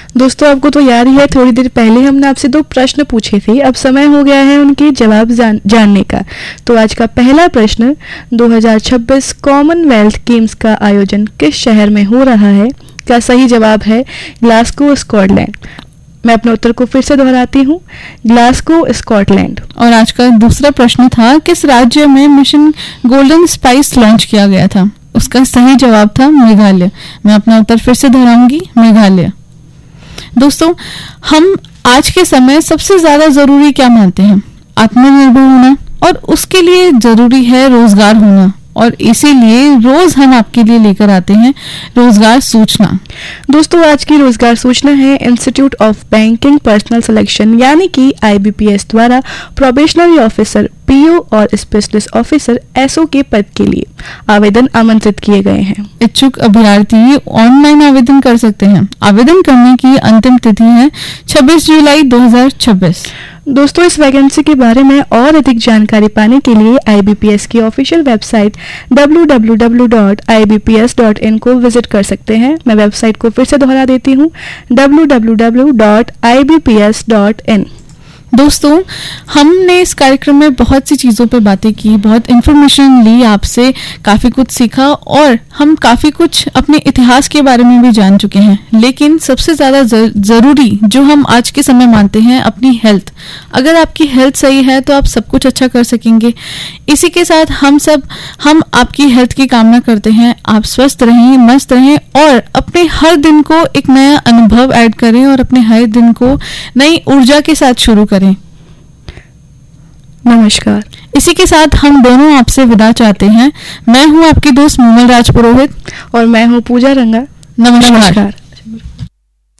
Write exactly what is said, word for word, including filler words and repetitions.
दोस्तों, आपको तो याद ही है, थोड़ी देर पहले हमने आपसे दो प्रश्न पूछे थे। अब समय हो गया है उनके जवाब जान, जानने का। तो आज का पहला प्रश्न, दो हज़ार छब्बीस कॉमनवेल्थ गेम्स का आयोजन किस शहर में हो रहा है? का सही जवाब है ग्लासगो, स्कॉटलैंड। मैं अपने उत्तर को फिर से दोहराती हूँ, ग्लासगो, स्कॉटलैंड। और आज का दूसरा प्रश्न था, किस राज्य में मिशन गोल्डन स्पाइस लॉन्च किया गया था? उसका सही जवाब था मेघालय। मैं अपना उत्तर फिर से दोहराऊंगी, मेघालय। दोस्तों, हम आज के समय सबसे ज्यादा जरूरी क्या मानते हैं? आत्मनिर्भर होना, और उसके लिए जरूरी है रोजगार होना, और इसीलिए रोज हम आपके लिए लेकर आते हैं रोजगार सूचना। दोस्तों, आज की रोजगार सूचना है institute of banking personal selection यानी कि आई बी पी एस द्वारा प्रोबेशनरी ऑफिसर, पी ओ और स्पेशलिस्ट ऑफिसर, एस ओ के पद के लिए आवेदन आमंत्रित किए गए हैं। इच्छुक अभ्यर्थी ऑनलाइन आवेदन कर सकते हैं। आवेदन करने की अंतिम तिथि है छब्बीस जुलाई दो हज़ार छब्बीस। दोस्तों, इस वैकेंसी के बारे में और अधिक जानकारी पाने के लिए आई बी पी एस की official website W W W dot I B P S dot in को विजिट कर सकते हैं। मैं वेबसाइट को फिर से दोहरा देती हूँ, W W W dot I B P S dot in. दोस्तों, हमने इस कार्यक्रम में बहुत सी चीज़ों पर बातें की, बहुत इन्फॉर्मेशन ली आपसे, काफ़ी कुछ सीखा, और हम काफ़ी कुछ अपने इतिहास के बारे में भी जान चुके हैं। लेकिन सबसे ज़्यादा ज़रूरी जो हम आज के समय मानते हैं, अपनी हेल्थ। अगर आपकी हेल्थ सही है तो आप सब कुछ अच्छा कर सकेंगे। इसी के साथ हम सब हम आपकी हेल्थ की कामना करते हैं। आप स्वस्थ रहें, मस्त रहें, और अपने हर दिन को एक नया अनुभव ऐड करें, और अपने हर दिन को नई ऊर्जा के साथ शुरू करें। नमस्कार। इसी के साथ हम दोनों आपसे विदा चाहते हैं। मैं हूं आपकी दोस्त मूमल राज पुरोहित, और मैं हूं पूजा रंगा। नमस्कार, नमस्कार।